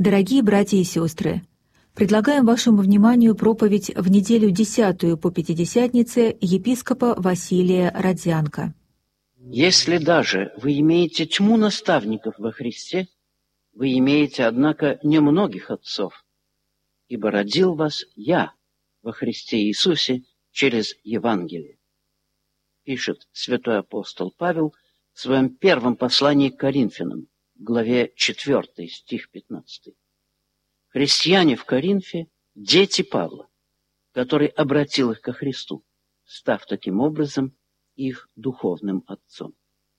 Дорогие братья и сестры, предлагаем вашему вниманию проповедь в неделю 10 по Пятидесятнице епископа Василия Родзянко. Если даже вы имеете тьму наставников во Христе, вы имеете, однако, немногих отцов, ибо родил вас я во Христе Иисусе через Евангелие, пишет святой апостол Павел в своем первом послании к Коринфянам, главе 4, стих 15. Христиане в Коринфе – дети Павла, который обратил их ко Христу, став таким образом их духовным отцом.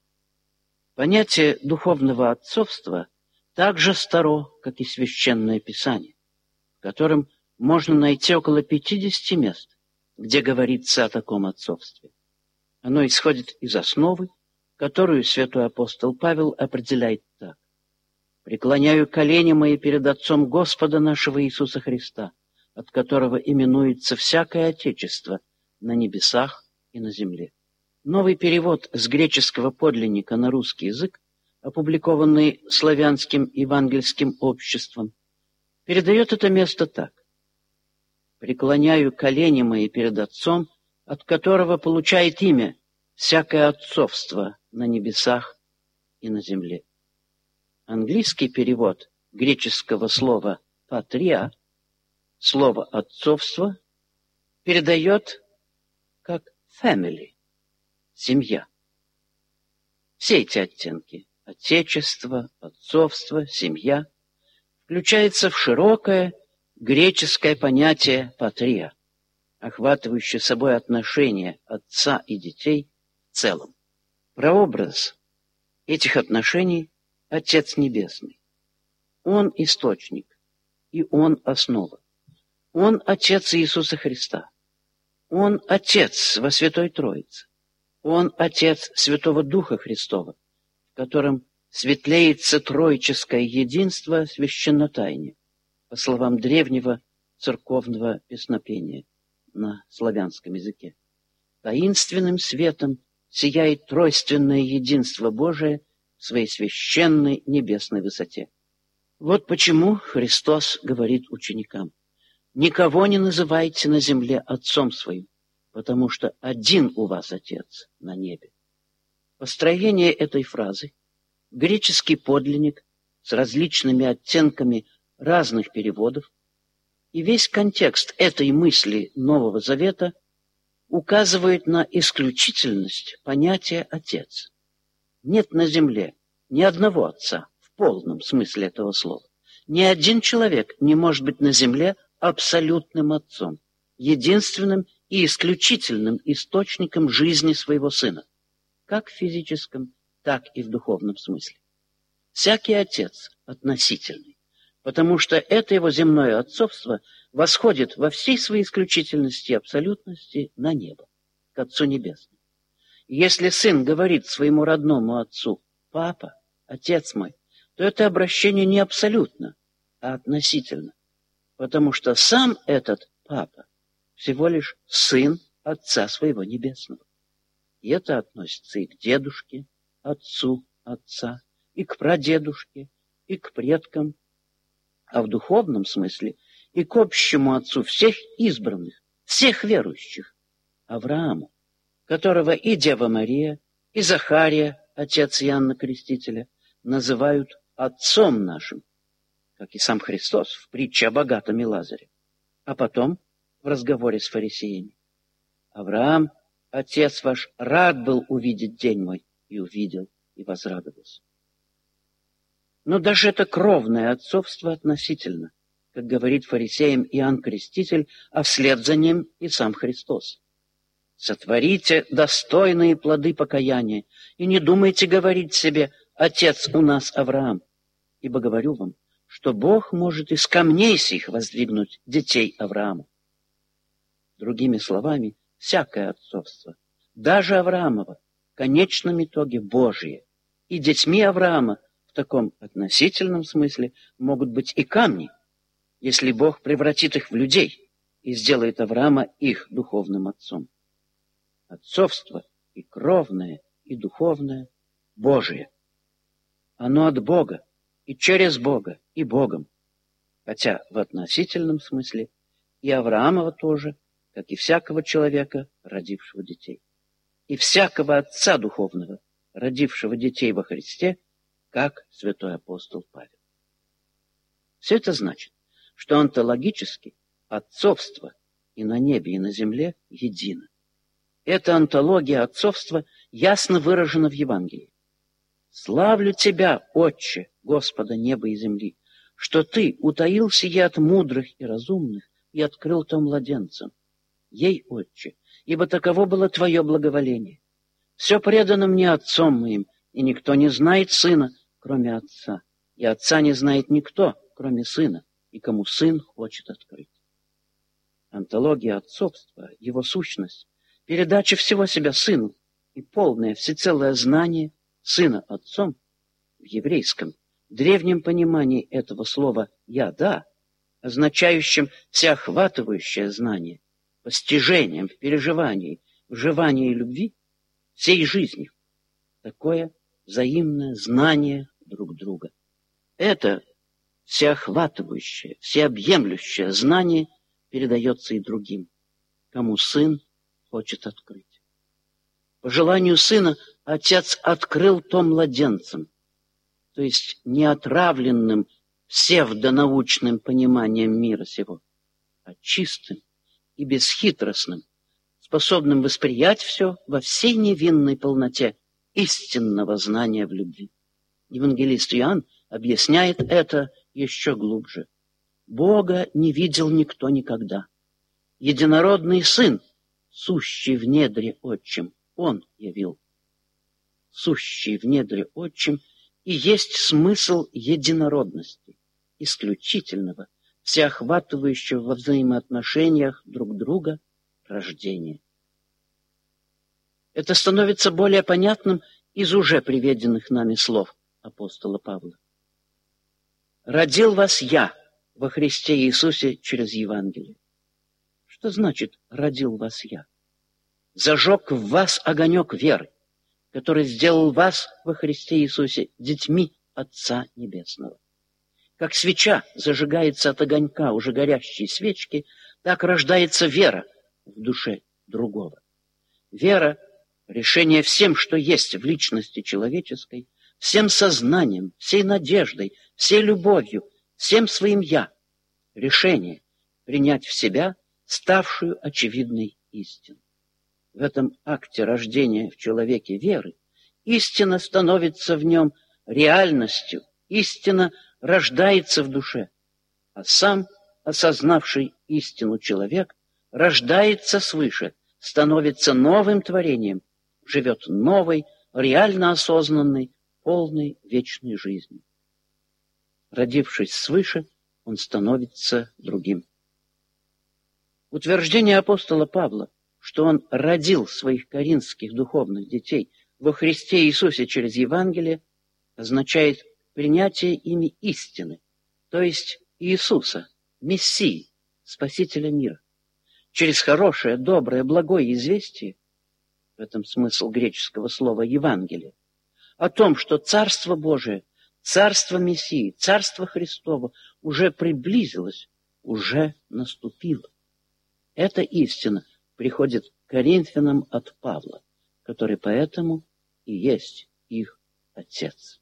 Понятие духовного отцовства так же старо, как и Священное Писание, в котором можно найти около 50 мест, где говорится о таком отцовстве. Оно исходит из основы, которую святой апостол Павел определяет так. «Преклоняю колени мои перед Отцом Господа нашего Иисуса Христа, от которого именуется всякое Отечество на небесах и на земле». Новый перевод с греческого подлинника на русский язык, опубликованный Славянским евангельским обществом, передает это место так. «Преклоняю колени мои перед Отцом, от которого получает имя всякое отцовство на небесах и на земле». Английский перевод греческого слова «патрия», слово «отцовство», передает как «family», «семья». Все эти оттенки – отечество, отцовство, семья – включаются в широкое греческое понятие «патрия», охватывающее собой отношения отца и детей в целом. Прообраз этих отношений – Отец Небесный. Он – источник, и Он – основа. Он – Отец Иисуса Христа. Он – Отец во Святой Троице. Он – Отец Святого Духа Христова, в котором светлеется троическое единство священнотайне, по словам древнего церковного песнопения на славянском языке. Таинственным светом сияет тройственное единство Божие в своей священной небесной высоте. Вот почему Христос говорит ученикам: «Никого не называйте на земле отцом своим, потому что один у вас Отец на небе». Построение этой фразы греческий подлинник с различными оттенками разных переводов и весь контекст этой мысли Нового Завета указывает на исключительность понятия «отец». Нет на земле ни одного отца в полном смысле этого слова. Ни один человек не может быть на земле абсолютным отцом, единственным и исключительным источником жизни своего сына, как в физическом, так и в духовном смысле. Всякий отец относительный, потому что это его земное отцовство восходит во всей своей исключительности и абсолютности на небо, к Отцу Небесному. Если сын говорит своему родному отцу: «Папа, отец мой», то это обращение не абсолютно, а относительно, потому что сам этот папа всего лишь сын Отца своего Небесного. И это относится и к дедушке, отцу отца, и к прадедушке, и к предкам, а в духовном смысле и к общему отцу всех избранных, всех верующих, Аврааму, которого и Дева Мария, и Захария, отец Иоанна Крестителя, называют отцом нашим, как и сам Христос в притче о богатом и Лазаре, а потом в разговоре с фарисеями: «Авраам, отец ваш, рад был увидеть день мой, и увидел, и возрадовался». Но даже это кровное отцовство относительно, как говорит фарисеям Иоанн Креститель, а вслед за ним и сам Христос. «Сотворите достойные плоды покаяния, и не думайте говорить себе: отец у нас Авраам, ибо говорю вам, что Бог может из камней сих воздвигнуть детей Аврааму». Другими словами, всякое отцовство, даже Авраамова, в конечном итоге Божие, и детьми Авраама в таком относительном смысле могут быть и камни, если Бог превратит их в людей и сделает Авраама их духовным отцом. Отцовство и кровное, и духовное Божие. Оно от Бога, и через Бога, и Богом, хотя в относительном смысле и Авраамова тоже, как и всякого человека, родившего детей, и всякого отца духовного, родившего детей во Христе, как святой апостол Павел. Все это значит, что онтологически отцовство и на небе, и на земле едино. Эта онтология отцовства ясно выражена в Евангелии. «Славлю Тебя, Отче, Господа неба и земли, что Ты утаил сие от мудрых и разумных и открыл то младенцам. Ей, Отче, ибо таково было Твое благоволение. Все предано мне Отцом моим, и никто не знает Сына, кроме Отца, и Отца не знает никто, кроме Сына, и кому Сын хочет открыть». Онтология отцовства, его сущность, передача всего себя Сыну и полное всецелое знание Сына Отцом в еврейском, древнем понимании этого слова «я-да», означающем всеохватывающее знание, постижением в переживании, в желании любви всей жизни, такое взаимное знание друг друга. Это всеохватывающее, всеобъемлющее знание передается и другим, кому Сын хочет открыть. По желанию Сына Отец открыл то младенцам, то есть неотравленным псевдонаучным пониманием мира сего, а чистым и бесхитростным, способным восприять все во всей невинной полноте истинного знания в любви. Евангелист Иоанн объясняет это еще глубже. Бога не видел никто никогда. Единородный Сын, сущий в недре Отчим, Он явил. Сущий в недре Отчим и есть смысл единородности, исключительного, всеохватывающего во взаимоотношениях друг друга рождения. Это становится более понятным из уже приведенных нами слов апостола Павла. «Родил вас я во Христе Иисусе через Евангелие». Что значит «родил вас я»? Зажег в вас огонек веры, который сделал вас во Христе Иисусе детьми Отца Небесного. Как свеча зажигается от огонька уже горящей свечки, так рождается вера в душе другого. Вера — решение всем, что есть в личности человеческой, всем сознанием, всей надеждой, всей любовью, всем своим «я». Решение принять в себя ставшую очевидной истину. В этом акте рождения в человеке веры истина становится в нем реальностью, истина рождается в душе, а сам, осознавший истину человек, рождается свыше, становится новым творением, живет новой, реально осознанной, полной вечной жизнью. Родившись свыше, он становится другим. Утверждение апостола Павла, что он родил своих коринфских духовных детей во Христе Иисусе через Евангелие, означает принятие ими истины, то есть Иисуса, Мессии, Спасителя мира. Через хорошее, доброе, благое известие, в этом смысл греческого слова «Евангелие», о том, что Царство Божие, Царство Мессии, Царство Христово уже приблизилось, уже наступило. Эта истина приходит к коринфянам от Павла, который поэтому и есть их Отец.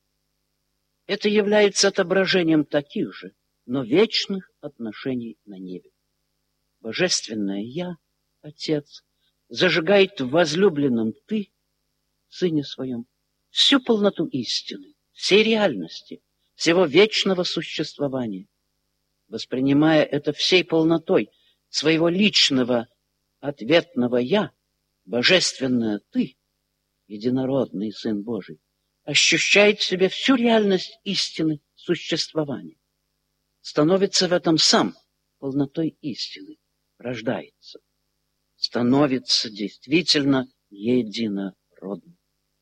Это является отображением таких же, но вечных отношений на небе. Божественное Я, Отец, зажигает в возлюбленном Ты, Сыне Своем, всю полноту истины, всей реальности, всего вечного существования. Воспринимая это всей полнотой своего личного ответного «Я», божественное Ты, единородный Сын Божий, ощущает в себе всю реальность истины существования, становится в этом сам полнотой истины, рождается, становится действительно единородным.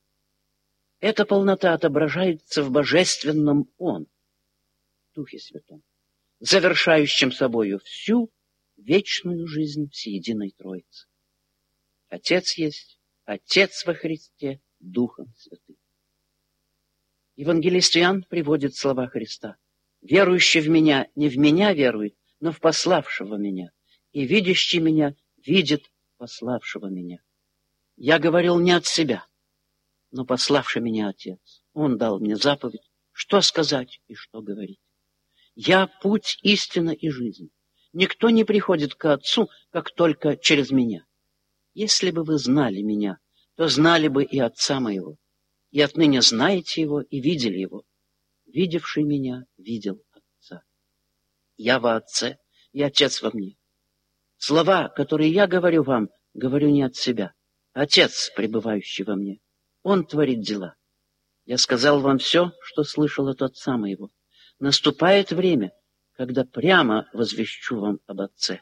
Эта полнота отображается в божественном Он, Духе Святом, завершающем собою всю вечную жизнь всеединой Троицы. Отец есть Отец во Христе Духом Святым. Евангелист Иоанн приводит слова Христа: Верующий в меня не в меня верует, но в пославшего меня. И видящий меня видит пославшего меня. Я говорил не от себя, но пославший меня Отец. Он дал мне заповедь, что сказать и что говорить. Я путь, истина и жизнь. Никто не приходит к Отцу, как только через меня. Если бы вы знали меня, то знали бы и Отца моего. И отныне знаете Его и видели Его. Видевший меня видел Отца. Я во Отце, и Отец во мне. Слова, которые я говорю вам, говорю не от себя. Отец, пребывающий во мне, Он творит дела. Я сказал вам все, что слышал от Отца моего. Наступает время, когда прямо возвещу вам об Отце.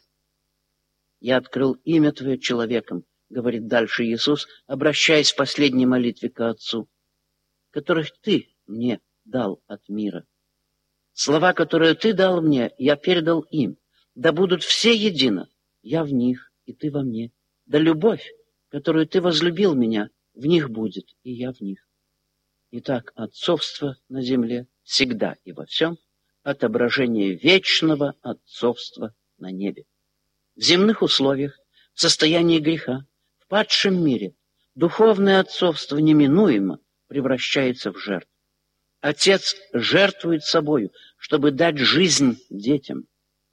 Я открыл имя Твое человеком, говорит дальше Иисус, обращаясь в последней молитве к Отцу, которых Ты мне дал от мира. Слова, которые Ты дал мне, я передал им. Да будут все едино, я в них, и Ты во мне. Да любовь, которую Ты возлюбил меня, в них будет, и я в них. Итак, отцовство на земле всегда и во всем отображение вечного отцовства на небе. В земных условиях, в состоянии греха, в падшем мире духовное отцовство неминуемо превращается в жертву. Отец жертвует собою, чтобы дать жизнь детям.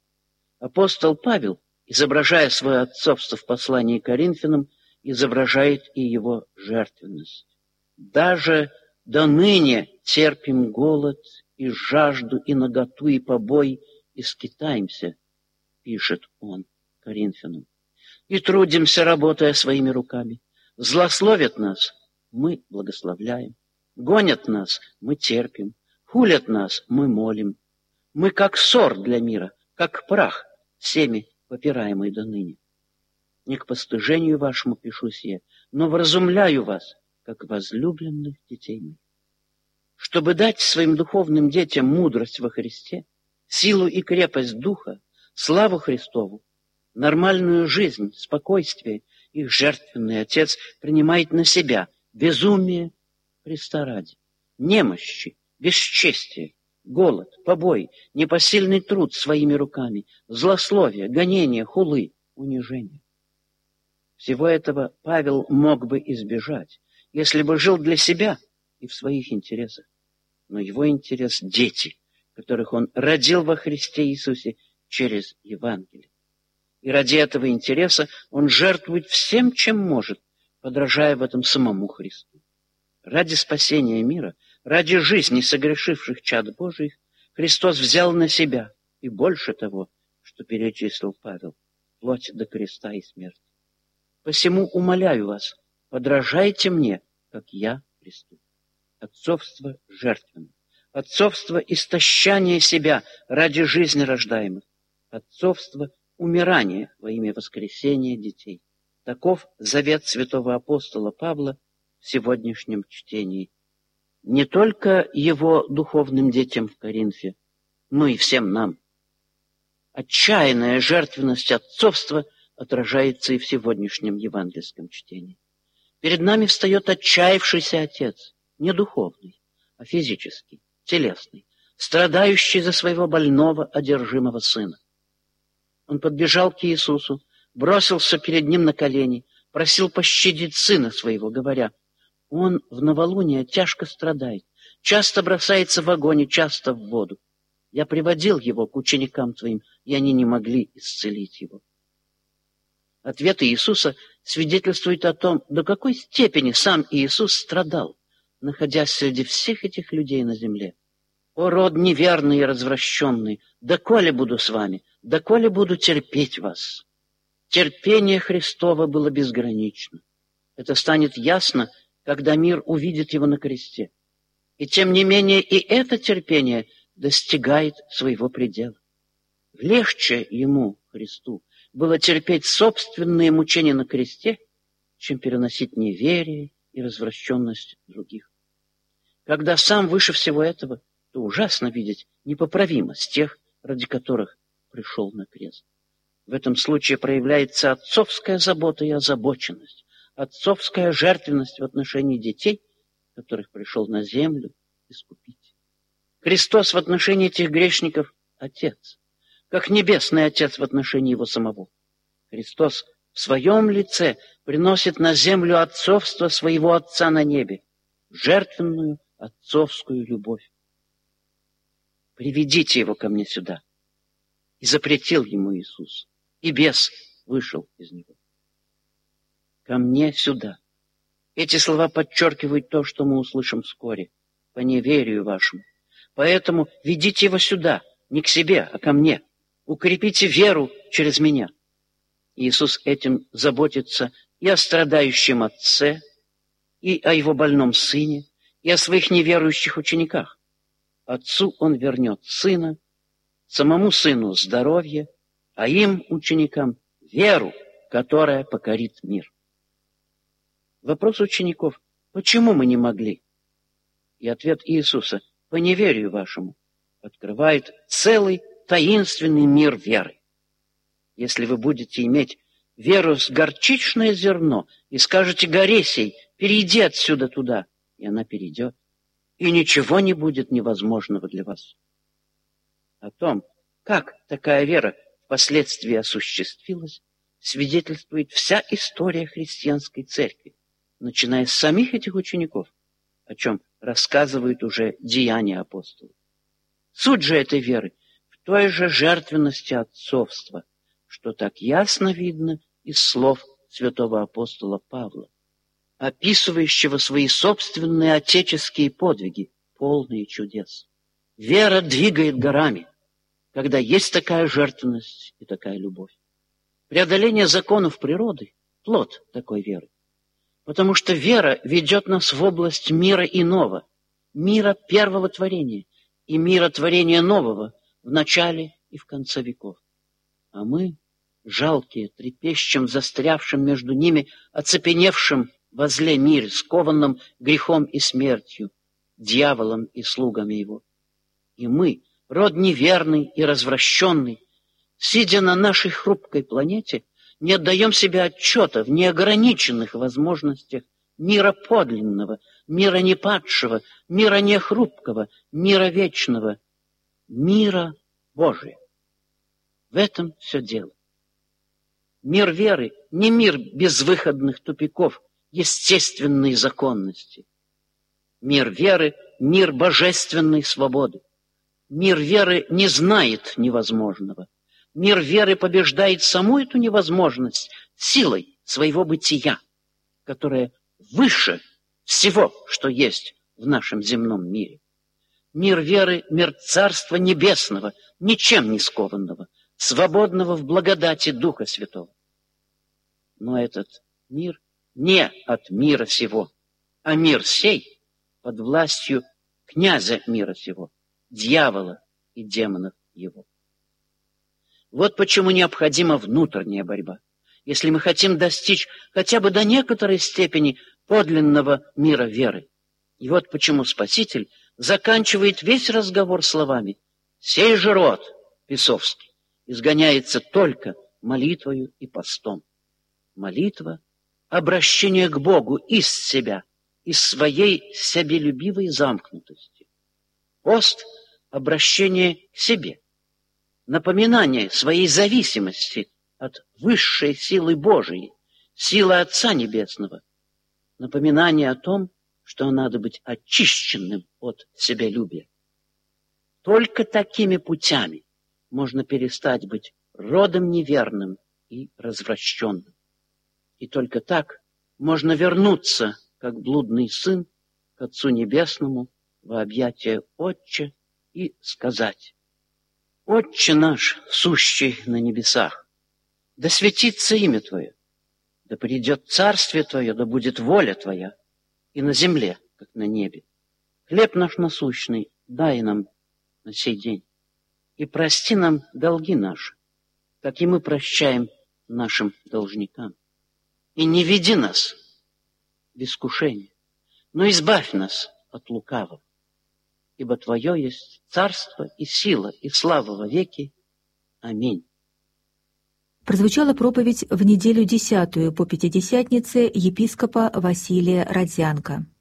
Апостол Павел, изображая свое отцовство в послании к Коринфянам, изображает и его жертвенность. Даже до ныне терпим голод и жажду, и наготу, и побой, и скитаемся, пишет он Коринфянам. И трудимся, работая своими руками. Злословят нас, мы благословляем. Гонят нас, мы терпим. Хулят нас, мы молим. Мы как ссор для мира, как прах, всеми попираемый до ныне. Не к постыжению вашему пишу сие, но вразумляю вас, как возлюбленных детей моих. Чтобы дать своим духовным детям мудрость во Христе, силу и крепость духа, славу Христову, нормальную жизнь, спокойствие, их жертвенный Отец принимает на себя безумие Христа ради, немощи, бесчестие, голод, побой, непосильный труд своими руками, злословие, гонение, хулы, унижение. Всего этого Павел мог бы избежать, если бы жил для себя и в своих интересах. Но его интерес — дети, которых он родил во Христе Иисусе через Евангелие. И ради этого интереса он жертвует всем, чем может, подражая в этом самому Христу. Ради спасения мира, ради жизни согрешивших чад Божиих, Христос взял на себя и больше того, что перечислил Павел, вплоть до креста и смерти. Посему умоляю вас, подражайте мне, как я Христу. Отцовство жертвенно, отцовство истощания себя ради жизни рождаемых, отцовство умирания во имя воскресения детей. Таков завет святого апостола Павла в сегодняшнем чтении. Не только его духовным детям в Коринфе, но и всем нам. Отчаянная жертвенность отцовства отражается и в сегодняшнем евангельском чтении. Перед нами встает отчаявшийся отец, не духовный, а физический, телесный, страдающий за своего больного, одержимого сына. Он подбежал к Иисусу, бросился перед ним на колени, просил пощадить сына своего, говоря: «Он в новолуние тяжко страдает, часто бросается в огонь и часто в воду. Я приводил его к ученикам твоим, и они не могли исцелить его». Ответ Иисуса свидетельствует о том, до какой степени сам Иисус страдал, находясь среди всех этих людей на земле. «О, род неверный и развращенный, доколе буду с вами, доколе буду терпеть вас?» Терпение Христово было безгранично. Это станет ясно, когда мир увидит его на кресте. И тем не менее и это терпение достигает своего предела. Легче ему, Христу, было терпеть собственные мучения на кресте, чем переносить неверие и развращенность других. Когда сам выше всего этого, то ужасно видеть непоправимость тех, ради которых пришел на крест. В этом случае проявляется отцовская забота и озабоченность, отцовская жертвенность в отношении детей, которых пришел на землю искупить. Христос в отношении этих грешников – Отец, как Небесный Отец в отношении Его самого. Христос в Своем лице приносит на землю отцовство Своего Отца на небе, жертвенную отцовскую любовь. «Приведите его ко мне сюда». И запретил ему Иисус, и бес вышел из него. «Ко мне сюда». Эти слова подчеркивают то, что мы услышим вскоре. «По неверию вашему». Поэтому ведите его сюда, не к себе, а ко мне. Укрепите веру через меня. Иисус этим заботится и о страдающем отце, и о его больном сыне, и о своих неверующих учениках. Отцу он вернет сына, самому сыну здоровье, а им, ученикам, веру, которая покорит мир. Вопрос учеников: почему мы не могли? И ответ Иисуса: по неверию вашему, открывает целый таинственный мир веры. Если вы будете иметь веру с горчичное зерно и скажете горе сей: перейди отсюда туда, и она перейдет, и ничего не будет невозможного для вас. О том, как такая вера впоследствии осуществилась, свидетельствует вся история христианской церкви, начиная с самих этих учеников, о чем рассказывают уже деяния апостолов. Суть же этой веры в той же жертвенности отцовства, что так ясно видно из слов святого апостола Павла, описывающего свои собственные отеческие подвиги, полные чудес. Вера двигает горами, когда есть такая жертвенность и такая любовь. Преодоление законов природы – плод такой веры. Потому что вера ведет нас в область мира иного, мира первого творения и мира творения нового в начале и в конце веков. А мы, жалкие, трепещем, застрявшим между ними, оцепеневшим во зле мире, скованным грехом и смертью, дьяволом и слугами его. И мы, род неверный и развращенный, сидя на нашей хрупкой планете, не отдаем себе отчета в неограниченных возможностях мира подлинного, мира непадшего, мира нехрупкого, мира вечного, мира Божия. В этом все дело. Мир веры не мир безвыходных тупиков, естественной законности. Мир веры — мир божественной свободы. Мир веры не знает невозможного. Мир веры побеждает саму эту невозможность силой своего бытия, которая выше всего, что есть в нашем земном мире. Мир веры — мир Царства Небесного, ничем не скованного, свободного в благодати Духа Святого. Но этот мир не от мира сего, а мир сей под властью князя мира сего, дьявола и демонов его. Вот почему необходима внутренняя борьба. Если мы хотим достичь хотя бы до некоторой степени подлинного мира веры. И вот почему Спаситель заканчивает весь разговор словами: «Сей же род бесовский изгоняется только молитвою и постом». Молитва — обращение к Богу из себя, из своей себелюбивой замкнутости. Пост — обращение к себе, напоминание своей зависимости от высшей силы Божией, силы Отца Небесного, напоминание о том, что надо быть очищенным от себялюбия. Только такими путями можно перестать быть родом неверным и развращенным. И только так можно вернуться, как блудный сын, к Отцу Небесному во объятия Отче и сказать: «Отче наш, сущий на небесах, да светится имя Твое, да придет царствие Твое, да будет воля Твоя, и на земле, как на небе. Хлеб наш насущный дай нам на сей день, и прости нам долги наши, как и мы прощаем нашим должникам. И не веди нас в искушение, но избавь нас от лукавого. Ибо Твое есть царство и сила и слава во веки. Аминь». Прозвучала проповедь в неделю 10 по Пятидесятнице епископа Василия Родзянко.